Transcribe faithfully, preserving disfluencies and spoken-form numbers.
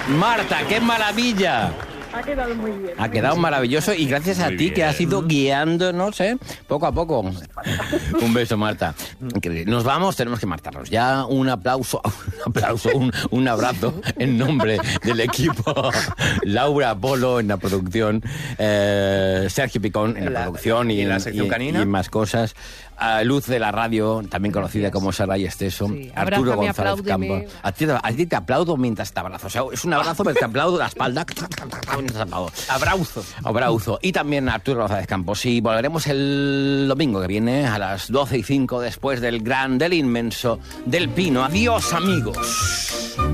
Marta, qué maravilla. Ha quedado muy bien. Ha quedado maravilloso y gracias a Muy ti bien. que has ido guiándonos, ¿eh? Poco a poco. Un beso, Marta. Nos vamos, tenemos que marcharnos. Ya un aplauso, un aplauso, un, un abrazo en nombre del equipo. Laura Polo en la producción, eh, Sergio Picón en la, La- producción y, y en, la sección y- canina. y en más cosas. A Luz de la radio, también conocida como Saray Esteso. Sí. Arturo Abrázame, González apláudeme. Campos. A ti, a ti te aplaudo mientras te abrazo. O sea, es un abrazo, pero te aplaudo la espalda. Mientras te aplaudo. Abrauzo. Abrauzo. Y también a Arturo González Campos. Y volveremos el domingo que viene a las doce y cinco después del gran, del inmenso, del Pino. Adiós, amigos.